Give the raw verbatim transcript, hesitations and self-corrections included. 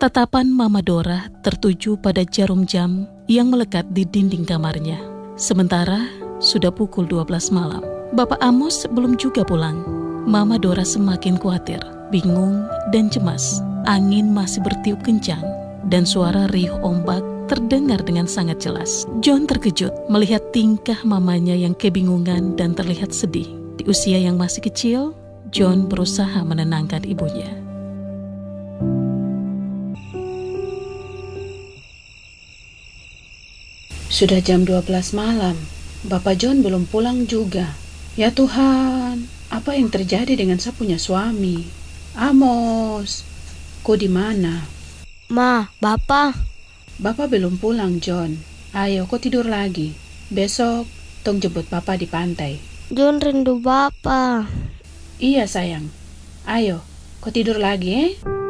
Tatapan Mama Dora tertuju pada jarum jam yang melekat di dinding kamarnya. Sementara sudah pukul dua belas malam. Bapak Amos belum juga pulang. Mama Dora semakin khawatir, bingung dan cemas. Angin masih bertiup kencang dan suara riuh ombak terdengar dengan sangat jelas. John terkejut melihat tingkah mamanya yang kebingungan dan terlihat sedih. Di usia yang masih kecil, John berusaha menenangkan ibunya. Sudah jam dua belas malam, Bapak John belum pulang juga. Ya Tuhan, apa yang terjadi dengan saya punya suami? Amos, kau di mana? Ma, Bapak. Bapak belum pulang, John. Ayo, kau tidur lagi. Besok, tong jemput Papa di pantai. John rindu Bapak. Iya sayang. Ayo, kau tidur lagi eh?